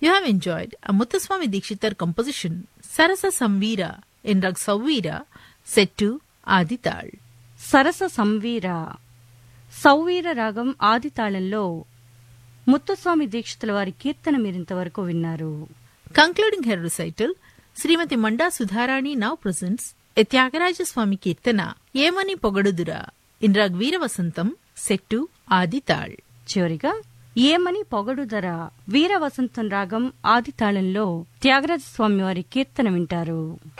You have enjoyed a Muthuswami Dikshitar composition Sarasa Samveera in Rag Sauvveera set to Adital. సరస సంవీర సౌవీర రాగం ఆదితాళంలో ముత్తుస్వామి దీక్షితుల వారి కీర్తన మీరింతవరకు విన్నారు. Concluding her recital, Srimati Manda Sudharani now presents a Tyagaraja Swami Kirtana Yemani Pogadudura in Rag Veera Vasantam set to Adital. చివరిగా ఏమని పొగడుదర వీర వసంతం రాగం ఆదితాళంలో త్యాగరాజ స్వామి వారి కీర్తన వింటారు.